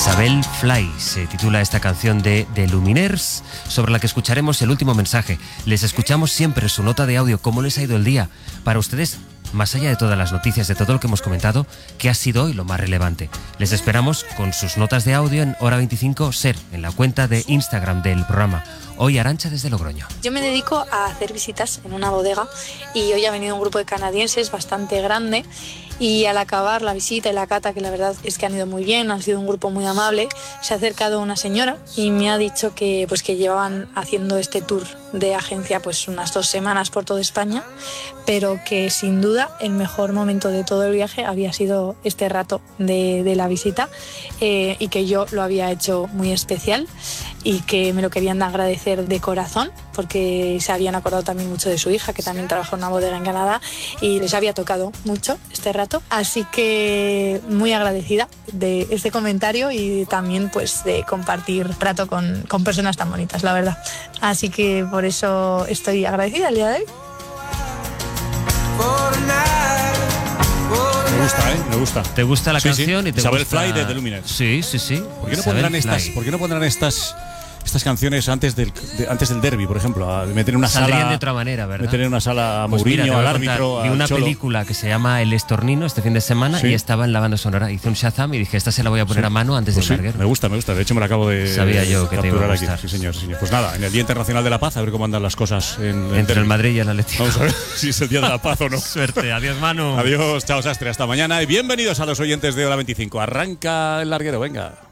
Isabel Fly se titula esta canción de The Lumineers, sobre la que escucharemos el último mensaje. Les escuchamos siempre su nota de audio. ¿Cómo les ha ido el día? Para ustedes, más allá de todas las noticias, de todo lo que hemos comentado, ¿qué ha sido hoy lo más relevante? Les esperamos con sus notas de audio en Hora 25 Ser, en la cuenta de Instagram del programa. Hoy Arantxa desde Logroño. Yo me dedico a hacer visitas en una bodega y hoy ha venido un grupo de canadienses bastante grande. Y al acabar la visita y la cata, que la verdad es que han ido muy bien, han sido un grupo muy amable, se ha acercado una señora y me ha dicho que llevaban haciendo este tour de agencia pues unas 2 semanas por toda España, pero que sin duda el mejor momento de todo el viaje había sido este rato de la visita, y que yo lo había hecho muy especial y que me lo querían agradecer de corazón, porque se habían acordado también mucho de su hija, que también trabaja en una bodega en Canadá, y les había tocado mucho este rato. Así que muy agradecida de este comentario y también pues de compartir rato con personas tan bonitas, la verdad. Así que por eso estoy agradecida el día de hoy. Me gusta, me gusta. ¿Te gusta la canción? Sí. Y te Isabel gusta... Fly de The Lumineers. Sí. ¿Por qué no pondrán estas canciones antes del derbi, por ejemplo? A meter en una Saldrían sala de otra manera, ¿verdad? Meter en una sala a Pues Mourinho, mira, al árbitro, vi al una Cholo. película que se llama El Estornino este fin de semana, ¿Sí? y estaba en la banda sonora. Hice un Shazam y dije, esta se la voy a poner a mano antes Pues del sí, larguero. me gusta. De hecho, me la acabo de Sabía yo que te iba a capturar gustar. aquí. Sí, señor. Pues nada, en el Día Internacional de la Paz, a ver cómo andan las cosas entre el Madrid y el Atlético. Vamos a ver si es el Día de la Paz o no. Suerte, adiós, Manu. Adiós, chao, Sastre, hasta mañana y bienvenidos a los oyentes de Hora 25. Arranca el larguero, venga.